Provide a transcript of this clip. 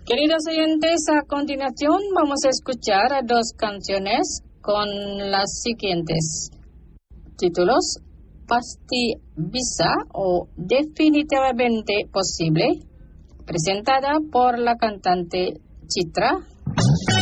Queridos oyentes, a continuación vamos a escuchar dos canciones con las siguientes títulos: Pasti Bisa o Definitivamente Posible, presentada por la cantante Chitra.